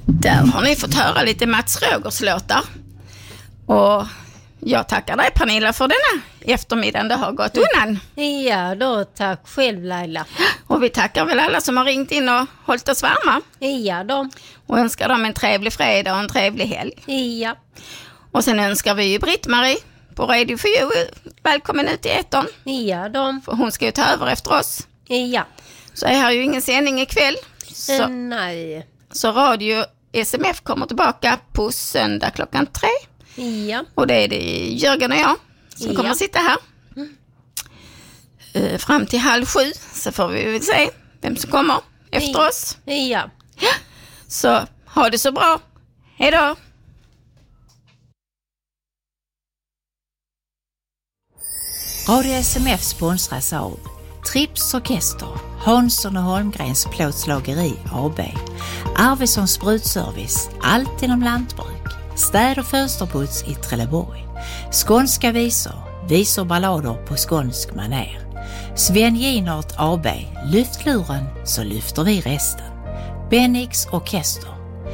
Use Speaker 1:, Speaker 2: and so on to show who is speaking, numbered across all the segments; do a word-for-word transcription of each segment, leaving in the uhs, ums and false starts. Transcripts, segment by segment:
Speaker 1: Där har ni fått höra lite Mats Rogers låtar. Och jag tackar dig, Pernilla, för denna eftermiddagen det har gått undan.
Speaker 2: Ja då, tack själv Laila.
Speaker 1: Och vi tackar väl alla som har ringt in och hållit oss varma.
Speaker 2: Ja då.
Speaker 1: Och önskar dem en trevlig fredag och en trevlig helg.
Speaker 2: Ja.
Speaker 1: Och sen önskar vi ju Britt-Marie på Radio fyra välkommen ut i etern.
Speaker 2: Ja då.
Speaker 1: För hon ska ju ta över efter oss.
Speaker 2: Ja.
Speaker 1: Så är här ju ingen sändning ikväll. Så,
Speaker 2: äh, nej.
Speaker 1: Så Radio S M F kommer tillbaka på söndag klockan tre.
Speaker 2: Ja.
Speaker 1: Och det är det Jörgen och jag som
Speaker 2: ja.
Speaker 1: kommer att sitta här. Mm. Uh, fram till halv sju så får vi väl se vem som kommer efter
Speaker 2: ja.
Speaker 1: oss.
Speaker 2: Ja.
Speaker 1: Så ha det så bra. Hej då!
Speaker 3: Radio S M F sponsras av Trips Orkester, Hansson och Holmgrens plåtslageri A B, Arvidsson Sprutservice, allt inom lantbruk, städ- och fönsterputs i Trelleborg, skånska visor, visor ballader på skånsk maner, Sven Ginart A B, lyft luren så lyfter vi resten, Bennix Orkester,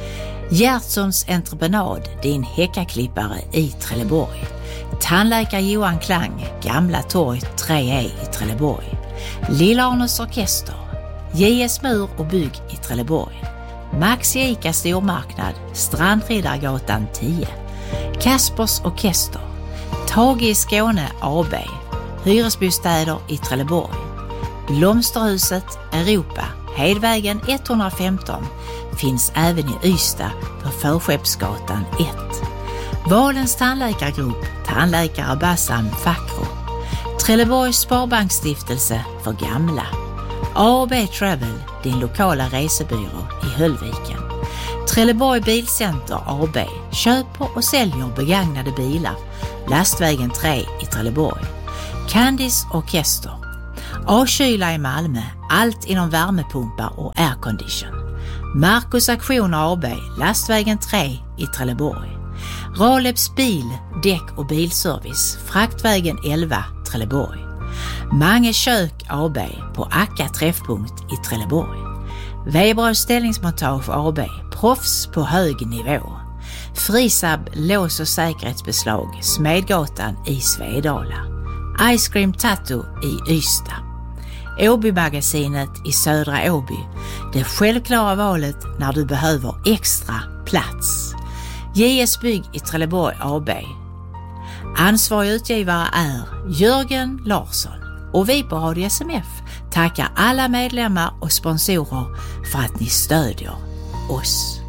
Speaker 3: Gertsons entreprenad, din häckaklippare i Trelleborg, tandläkare Johan Klang, Gamla torg tre E i Trelleborg, Lillarnes Orkester, J S Mur och bygg i Trelleborg, Max Ica stormarknad, Strandriddargatan tio, Kaspers Orkester, Tage i Skåne A B, hyresbostäder i Trelleborg, Blomsterhuset Europa, Hedvägen etthundrafemton, finns även i Ystad på Förskeppsgatan ett. Valens tandläkargrupp, tandläkare Bassam Fakro, Trelleborgs Sparbanksstiftelse för gamla, A och B Travel, din lokala resebyrå i Höllviken, Trelleborg Bilcenter A B, köper och säljer begagnade bilar, Lastvägen tre i Trelleborg, Candice Orkester, A-kyla i Malmö, allt inom värmepumpar och aircondition, Marcus Aktioner A B, Lastvägen tre i Trelleborg, Raleps bil, däck och bilservice, Fraktvägen elva, Trelleborg, Mange kök A B på Akka träffpunkt i Trelleborg, Weberös ställningsmontage A B, proffs på hög nivå, Frisab lås- och säkerhetsbeslag, Smedgatan i Svedala, Ice Cream Tattoo i Ystad, Åby-magasinet i Södra Åby, det självklara valet när du behöver extra plats. J S Bygg i Trelleborg A B. Ansvarig utgivare är Jörgen Larsson och vi på Radio S M F tackar alla medlemmar och sponsorer för att ni stödjer oss.